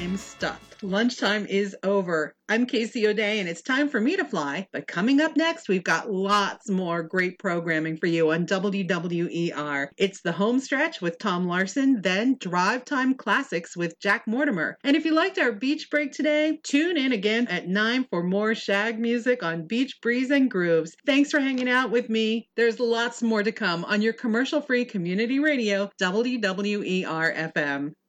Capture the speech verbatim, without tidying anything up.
I'm stuffed. Lunchtime is over. I'm Casey O'Day, and it's time for me to fly. But coming up next, we've got lots more great programming for you on W W E R. It's the home stretch with Tom Larson, then Drive Time Classics with Jack Mortimer. And if you liked our beach break today, tune in again at nine for more shag music on Beach Breeze and Grooves. Thanks for hanging out with me. There's lots more to come on your commercial-free community radio, W W E R F M.